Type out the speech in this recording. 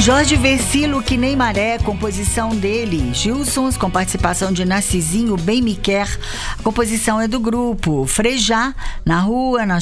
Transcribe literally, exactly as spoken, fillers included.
Jorge Versilo, Que Nem Maré, composição dele. Gilsons, com participação de Narcisinho, Bem Me Quer. A composição é do grupo. Frejá, Na Rua, na